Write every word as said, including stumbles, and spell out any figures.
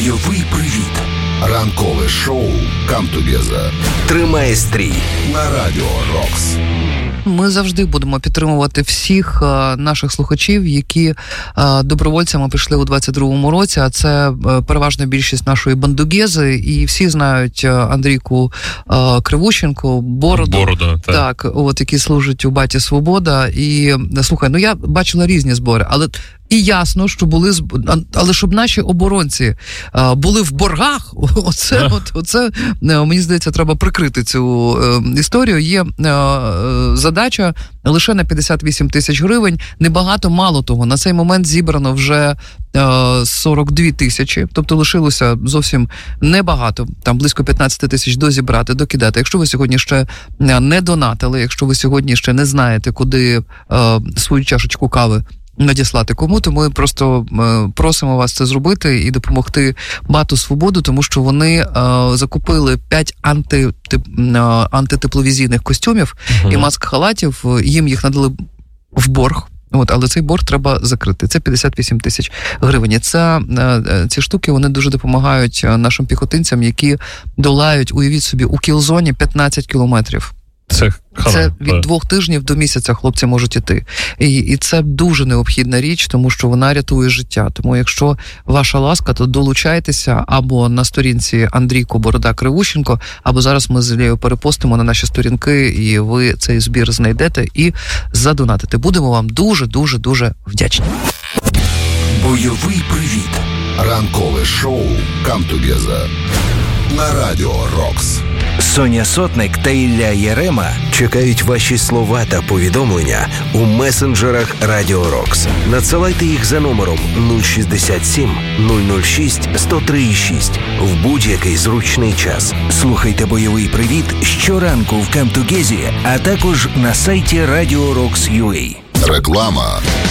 Бойовий привіт. Ранкове шоу «Come Together» тримає стрій на Радіо Рокс. Ми завжди будемо підтримувати всіх а, наших слухачів, які а, добровольцями пішли у двадцять другому році, а це а, переважна більшість нашої бандугези, і всі знають а, Андрійку а, Кривущенко, Бороду, Борода, так. так, от, які служать у Баті Свобода. І, слухай, ну я бачила різні збори, але і ясно, що були, але щоб наші оборонці а, були в боргах, оце, от, оце, мені здається, треба прикрити цю е, історію. Є е, задача лише на п'ятдесят вісім тисяч гривень, небагато, мало того, на цей момент зібрано вже е, сорок дві тисячі, тобто лишилося зовсім небагато, там близько п'ятнадцять тисяч дозібрати, докидати. Якщо ви сьогодні ще не донатили, якщо ви сьогодні ще не знаєте, куди е, свою чашечку кави надіслати кому, то ми просто е, просимо вас це зробити і допомогти Бату Свободу, тому що вони е, закупили п'ять анти, тип, е, антитепловізійних костюмів uh-huh. і маск-халатів, їм їх надали в борг. От, але цей борг треба закрити. Це п'ятдесят вісім тисяч гривень. Це, ці штуки, вони дуже допомагають нашим піхотинцям, які долають, уявіть собі, у кіл-зоні п'ятнадцять кілометрів. Це, це від двох тижнів до місяця хлопці можуть іти. І, і це дуже необхідна річ, тому що вона рятує життя. Тому якщо ваша ласка, то долучайтеся або на сторінці Андрійко Борода Кривущенко, або зараз ми з Іллею перепостимо на наші сторінки, і ви цей збір знайдете і задонатите. Будемо вам дуже-дуже-дуже вдячні. Бойовий привіт. Ранкове шоу «Come Together» на Радіо Рокс. Соня Сотник та Ілля Єрема чекають ваші слова та повідомлення у месенджерах Радіо Рокс. Надсилайте їх за номером нуль шістдесят сім нуль нуль шість сто три шість в будь-який зручний час. Слухайте «Бойовий привіт» щоранку в Come Together, а також на сайті Radio Rocks точка ю а. Реклама.